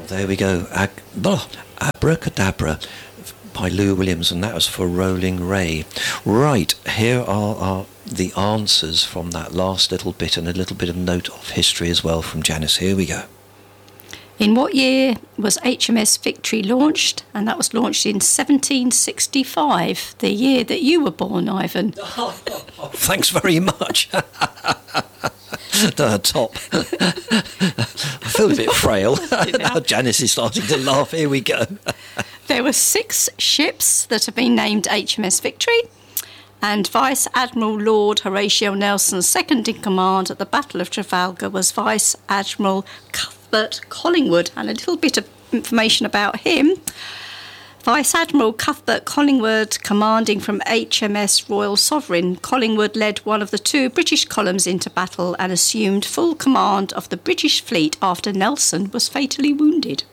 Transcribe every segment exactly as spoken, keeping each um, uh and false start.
There we go. Ag- oh, Abracadabra by Lou Williams, and that was for Rolling Ray. Right, here are, are the answers from that last little bit, and a little bit of note of history as well from Janice. Here we go. In what year was H M S Victory launched? And that was launched in seventeen sixty-five, the year that you were born, Ivan. Oh, thanks very much. The top. I feel a bit frail. Now Janice is starting to laugh. Here we go. There were six ships that have been named H M S Victory, and Vice Admiral Lord Horatio Nelson, second in command at the Battle of Trafalgar, was Vice Admiral Cuthbert Collingwood. And a little bit of information about him. Vice Admiral Cuthbert Collingwood, commanding from H M S Royal Sovereign, Collingwood led one of the two British columns into battle and assumed full command of the British fleet after Nelson was fatally wounded.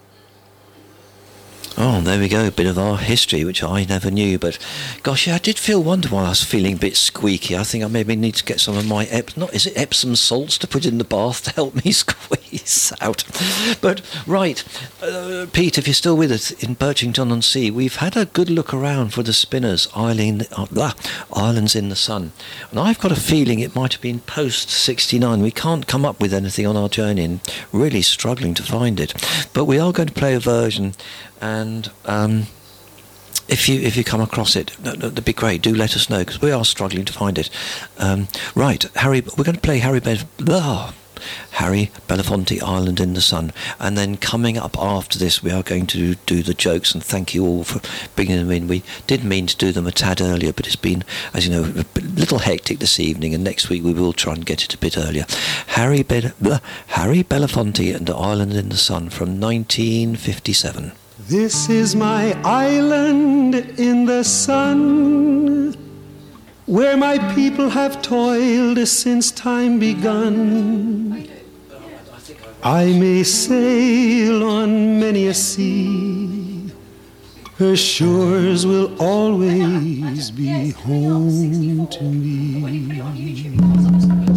Oh, there we go, a bit of our history, which I never knew. But, gosh, yeah, I did feel wonder why I was feeling a bit squeaky. I think I maybe need to get some of my, Ep- not is it Epsom salts to put in the bath to help me squeeze out. But, right, uh, Pete, if you're still with us in Birchington-on-Sea, we've had a good look around for the spinners, Island, uh, ah, Islands in the Sun. And I've got a feeling it might have been post sixty-nine. We can't come up with anything on our journey, and really struggling to find it. But we are going to play a version. And um, if you if you come across it, that'd be great. Do let us know, because we are struggling to find it. Um, right, Harry, we're going to play Harry Be- oh, Harry Belafonte, Island in the Sun, and then coming up after this, we are going to do the jokes. And thank you all for bringing them in. We did mean to do them a tad earlier, but it's been, as you know, a little hectic this evening. And next week we will try and get it a bit earlier. Harry Be- Harry Belafonte and Island in the Sun from nineteen fifty-seven. This is my island in the sun, where my people have toiled since time begun. I may sail on many a sea, her shores will always be home to me.